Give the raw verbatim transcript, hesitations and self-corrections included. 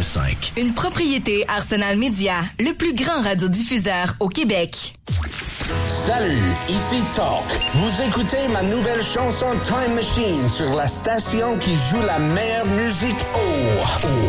un cinq. Une propriété Arsenal Média, le plus grand radiodiffuseur au Québec. Salut, ici Talk. Vous écoutez ma nouvelle chanson Time Machine sur la station qui joue la meilleure musique. Oh, oh.